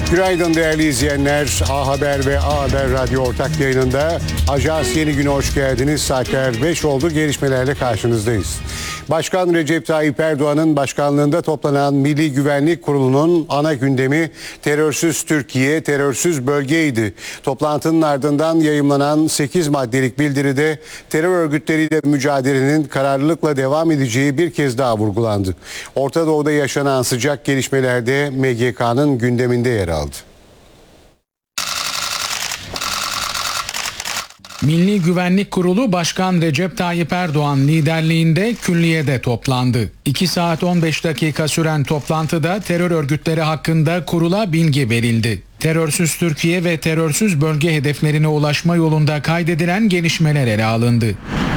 Günaydın değerli izleyenler. A Haber ve A Haber Radyo ortak yayınında Ajans Yeni Gün'e hoş geldiniz. Saatler 5 oldu. Gelişmelerle karşınızdayız. Başkan Recep Tayyip Erdoğan'ın başkanlığında toplanan Milli Güvenlik Kurulu'nun ana gündemi terörsüz Türkiye, terörsüz bölgeydi. Toplantının ardından yayımlanan 8 maddelik bildiride terör örgütleriyle mücadelenin kararlılıkla devam edeceği bir kez daha vurgulandı. Orta Doğu'da yaşanan sıcak gelişmelerde MGK'nın gündeminde yer aldı. Milli Güvenlik Kurulu Başkan Recep Tayyip Erdoğan liderliğinde külliyede toplandı. 2 saat 15 dakika süren toplantıda terör örgütleri hakkında kurula bilgi verildi. Terörsüz Türkiye ve terörsüz bölge hedeflerine ulaşma yolunda kaydedilen gelişmeler ele alındı.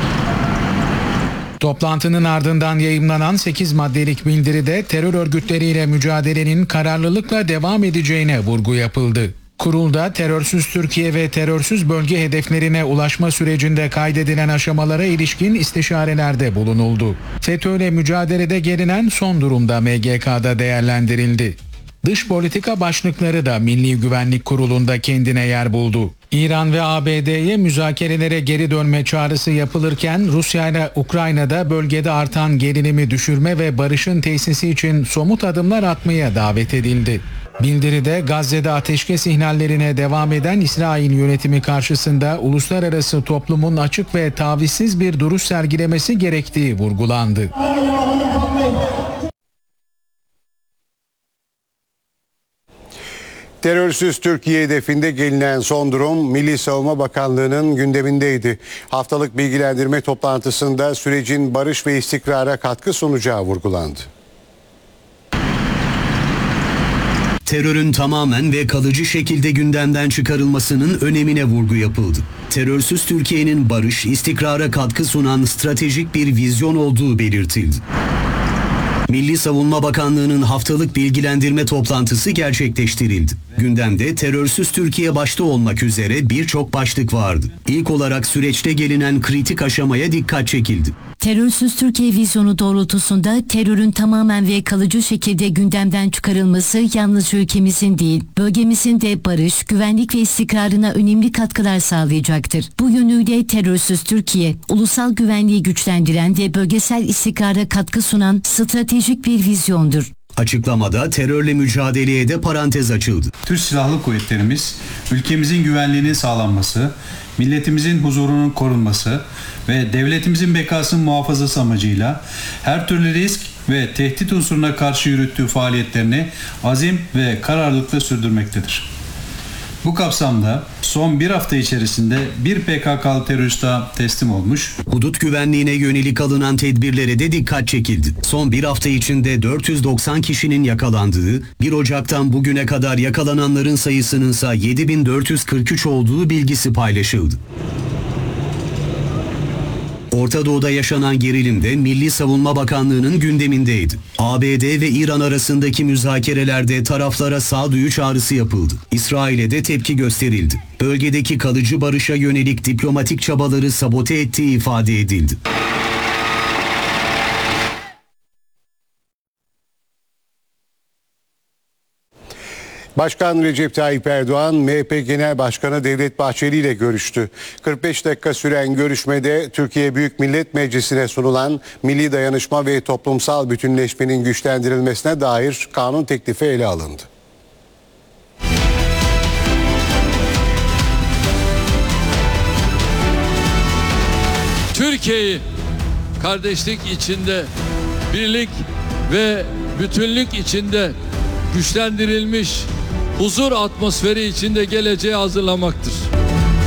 Toplantının ardından yayımlanan 8 maddelik bildiride terör örgütleriyle mücadelenin kararlılıkla devam edeceğine vurgu yapıldı. Kurulda terörsüz Türkiye ve terörsüz bölge hedeflerine ulaşma sürecinde kaydedilen aşamalara ilişkin istişarelerde bulunuldu. FETÖ'yle mücadelede gelinen son durumda MGK'da değerlendirildi. Dış politika başlıkları da Milli Güvenlik Kurulu'nda kendine yer buldu. İran ve ABD'ye müzakerelere geri dönme çağrısı yapılırken Rusya ile Ukrayna'da bölgede artan gerilimi düşürme ve barışın tesisi için somut adımlar atmaya davet edildi. Bildiride Gazze'de ateşkes ihlallerine devam eden İsrail yönetimi karşısında uluslararası toplumun açık ve tavizsiz bir duruş sergilemesi gerektiği vurgulandı. Terörsüz Türkiye hedefinde gelinen son durum Milli Savunma Bakanlığı'nın gündemindeydi. Haftalık bilgilendirme toplantısında sürecin barış ve istikrara katkı sunacağı vurgulandı. Terörün tamamen ve kalıcı şekilde gündemden çıkarılmasının önemine vurgu yapıldı. Terörsüz Türkiye'nin barış, istikrara katkı sunan stratejik bir vizyon olduğu belirtildi. Milli Savunma Bakanlığı'nın haftalık bilgilendirme toplantısı gerçekleştirildi. Gündemde terörsüz Türkiye başta olmak üzere birçok başlık vardı. İlk olarak süreçte gelinen kritik aşamaya dikkat çekildi. Terörsüz Türkiye vizyonu doğrultusunda terörün tamamen ve kalıcı şekilde gündemden çıkarılması yalnızca ülkemizin değil, bölgemizin de barış, güvenlik ve istikrarına önemli katkılar sağlayacaktır. Bu yönüyle terörsüz Türkiye, ulusal güvenliği güçlendiren ve bölgesel istikrara katkı sunan stratejik bir vizyondur. Açıklamada terörle mücadeleye de parantez açıldı. Türk Silahlı Kuvvetlerimiz, ülkemizin güvenliğinin sağlanması, milletimizin huzurunun korunması ve devletimizin bekasının muhafazası amacıyla her türlü risk ve tehdit unsuruna karşı yürüttüğü faaliyetlerini azim ve kararlılıkla sürdürmektedir. Bu kapsamda son bir hafta içerisinde bir PKK'lı terörist daha teslim olmuş. Hudut güvenliğine yönelik alınan tedbirlere de dikkat çekildi. Son bir hafta içinde 490 kişinin yakalandığı, 1 Ocak'tan bugüne kadar yakalananların sayısının ise 7443 olduğu bilgisi paylaşıldı. Orta Doğu'da yaşanan gerilim de Milli Savunma Bakanlığı'nın gündemindeydi. ABD ve İran arasındaki müzakerelerde taraflara sağduyu çağrısı yapıldı. İsrail'e de tepki gösterildi. Bölgedeki kalıcı barışa yönelik diplomatik çabaları sabote ettiği ifade edildi. Başkan Recep Tayyip Erdoğan, MHP Genel Başkanı Devlet Bahçeli ile görüştü. 45 dakika süren görüşmede Türkiye Büyük Millet Meclisi'ne sunulan milli dayanışma ve toplumsal bütünleşmenin güçlendirilmesine dair kanun teklifi ele alındı. Türkiye'yi kardeşlik içinde, birlik ve bütünlük içinde güçlendirilmiş huzur atmosferi içinde geleceğe hazırlamaktır.